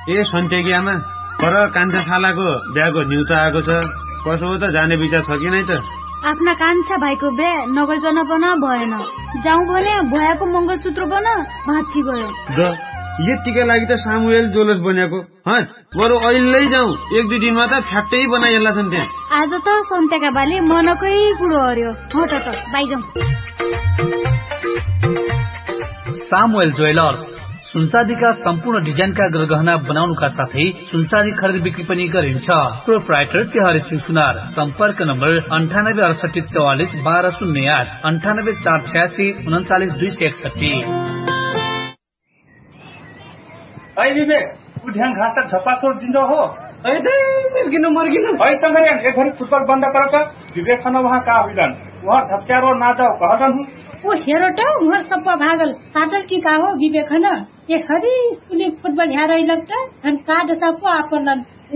ए सन्टेकी आमा, पर कान्छा शालाको बिहाको न्युज आएको छ। कसो हो त, जाने विचार छ कि नै त? आफ्ना कान्छा भाइको बिहा नगरिकन पनि भएन। जाउँ भने भुवाको मङ्गलसूत्र बन भाँची गयो। यतिका लागि त सामुएल जोलस बनेको। बरु अहिले जाउँ, 1-2 दिनमा त फ्याक्टै बनाइएला छन् त्यहाँ। आज त सन्तेका बाले मनकै कुरो हर्यो। हट त बाइजाउँ। सामुएल ज्वेलर्स सुनचाँदीका सम्पूर्ण डिजाइनका गहना बनाउनुका साथै सुनचाँदी खरिद बिक्री पनि गरिन्छ। प्रोप्राइटर तिहारी सिंह सुनार। सम्पर्क नम्बर 9868441208 9848399261। विवेक उठ्याङ घाँस झपासोड जिन्जो हो मर्किनु संगरियान एक घड़ी फुटबल बंद करो त विवेक खन वहाँ का हुइलन वहाँ झप्च्यारो ना जाओ कहलन हूँ ओ हेरो त वहाँ सप्पा भागल पाटल की का हो विवेक खन एक घड़ी स्कूल फुटबल यहाँ लगता हम का दशा को आपलन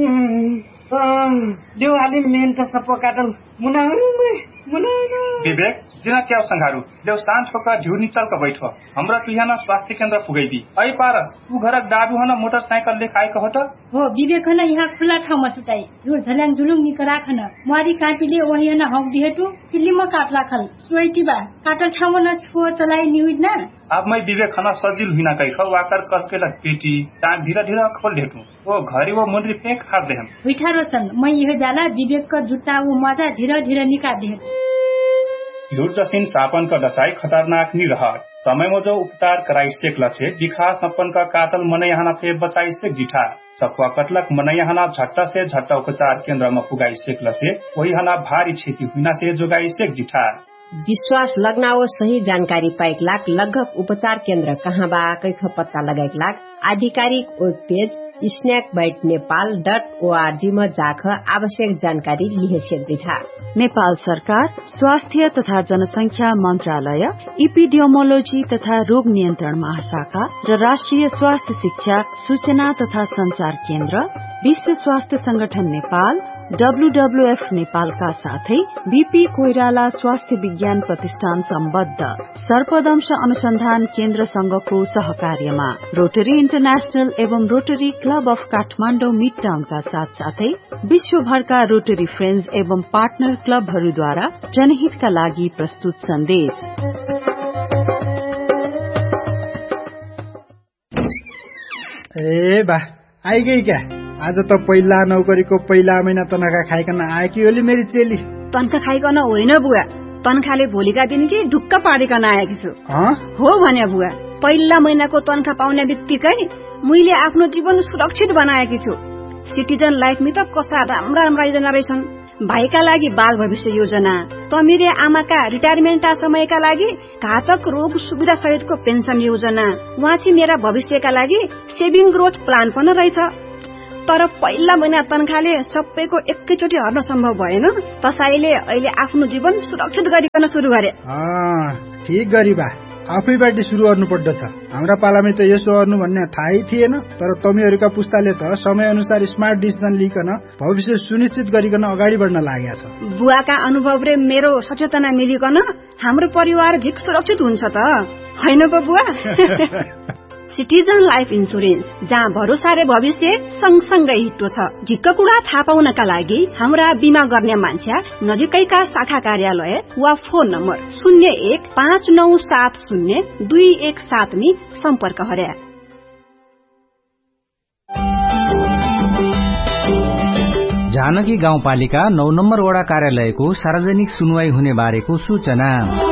देव आली मेन त सप्पा काटल मुना विवेक जिना क्या संघारू देव सांझ होकर ढ्यूनी चल का बैठो हमरा तुहियाना स्वास्थ्य केंद्र पुगैदी ऐ पारस तू घरक दादू हन मोटरसाइकल ले काय कहत हो विवेक खन यहाँ खुला ठाउँमा सुताई झुल झल्याङ झुलुङ निकरा खन मारी काटीले ओही हन हक दिहेटु फिल्ममा काटला खल सोइटीबा काटल ठाउँमा न छो चलाई निउड न अब मैं विवेक खन सजिल हिना कै ख वाकर कसके ल पेटी ता धीरे धीरे खोल देटु ओ घरी वो मुंडरी फेंक खाद देहम उठारो सन मैं यह जाला विवेक का जुटा वो मजा धीरे धीरे निकाल दे लुटजसिन सापन का दसाई खतरनाक नहीं रहा समय में जो उपचार कराई से लसे दिखा सपन का कातल मन यहाँ फेर बचाई से जिठा सपवा कटलक मन यहाँ झट्टा से झट्टा उपचार केंद्र में पुगाई से लसे वही हना भारी क्षति हुना से जोगाई से जिठा विश्वास लगना वो सही जानकारी पाइक लाख लगभग उपचार केंद्र कहाँ बा कैख पत्ता लगाइक लाख आधिकारिक वेब पेज snackbitenepal.org में जाख आवश्यक जानकारी लिए सेक्जिठा नेपाल सरकार स्वास्थ्य तथा जनसंख्या मन्त्रालय इपिडियोमोलोजी तथा रोग नियन्त्रण महाशाखा र राष्ट्रिय स्वास्थ्य शिक्षा सूचना तथा संचार केन्द्र विश्व स्वास्थ्य संगठन नेपाल WWF नेपालका साथै बीपी कोइराला स्वास्थ्य विज्ञान प्रतिष्ठान सम्बद्ध सर्पदंश अनुसन्धान केन्द्र संघको सहकार्यमा रोटरी इन्टरनेशनल एवं rotary club of Kathmandu mid टाउनका साथसाथै विश्वभरका रोटरी फ्रेन्ड्स एवं पार्टनर क्लबहरूद्वारा जनहितका लागि प्रस्तुत सन्देश। ए बा आइगई क्या आज त पहिला नौकरीको पहिला महिना तनखा खाइकन आएकी ओली मेरी चेली। तनखा खाइकन होइन बुवा, तनखाले भोलिका दिन कि ढुक्क पाडिकन आएकी छु। हो भने बुवा, पहिला महिनाको तनखा पाउने बित्तिकै मैले आफ्नो जीवन सुरक्षित बनाएकी छु। सिटिजन लाइफ में त कसा राम्रा राम्रा योजना रहेछन्। भाइका लागि बाल भविष्य योजना, तमिरे आमाका रिटायरमेन्टका समयका लागि घातक रोग सुविधा सहितको पेन्सन योजना, वाँची मेरा भविष्यका लागि सेभिङ ग्रोथ प्लान पनि रहेछ। तर पहिला महिना तनखाले सबैको एकैचोटि हर्न सम्भव भएन। त्यसैले अहिले आफ्नो जीवन सुरक्षित गरिकन सुरु गरे। ठीक गरिबा, आफैबाट सुरु गर्नुपर्दछ। हाम्रा पालामै त यसो गर्नु भन्ने थाहै थिएन। तर तपाईहरुका पुस्ताले त समय अनुसार स्मार्ट डिसिजन लिकन भविष्य सुनिश्चित गरिकन अगाडि बढ्न लागेछ। बुवाका अनुभव र मेरो सचेतना मिलिकन हाम्रो परिवार झिक सुरक्षित हुन्छ त हैन पो बुवा? सिटिजन लाइफ इन्सुरेन्स, जहाँ भरोसा र भविष्य सँगसँगै हिट्टो छ। झिक्क कुरा थाहा पाउनका लागि हाम्रा बीमा गर्ने मान्छे नजिकैका शाखा कार्यालय वा फोन नम्बर 0159702117 में सम्पर्क गरे। जानकी गाउँपालिका 9 नम्बर वडा कार्यालयको सार्वजनिक सुनवाई हुने बारेको सूचना।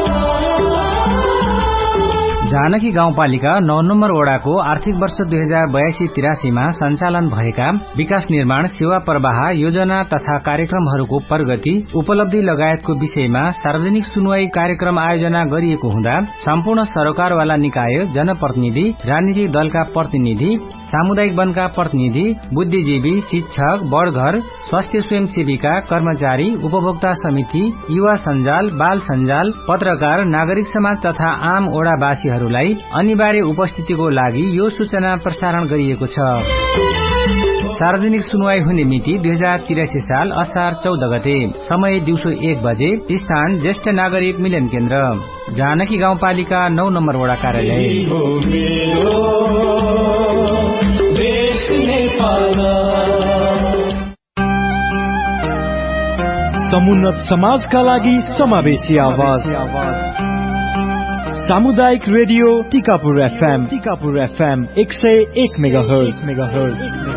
जानकी गाउँपालिका 9 नम्बर वडाको आर्थिक वर्ष 2082-83 मा सञ्चालन भएका विकास निर्माण सेवा प्रवाह योजना तथा कार्यक्रमहरूको प्रगति उपलब्धि लगायतको विषयमा सार्वजनिक सुनवाई कार्यक्रम आयोजना गरिएको हुँदा सम्पूर्ण सरकारवाला निकाय, जनप्रतिनिधि, राजनीतिक दलका प्रतिनिधि, सामुदायिक वनका प्रतिनिधि, बुद्धिजीवी, शिक्षक, बडघर, स्वास्थ्य स्वयंसेविका, कर्मचारी, उपभोक्ता समिति, युवा सञ्जाल, बाल सञ्जाल, पत्रकार, नागरिक समाज तथा आम ओडावासीहरूलाई अनिवार्य उपस्थितिको लागि यो सूचना प्रसारण गरिएको छ। सार्वजनिक सुनवाई हुने मिति 2083 साल असार 14 गते, समय दिउँसो 1 बजे, स्थान ज्येष्ठ नागरिक मिलन केन्द्र, जानकी गाउँपालिका 9 नम्बर वडा कार्यालय। समुन्नत समाजका लागि समावेशी आवाज सामुदायिक रेडियो टिकापुर FM 101 मेगाहर्ज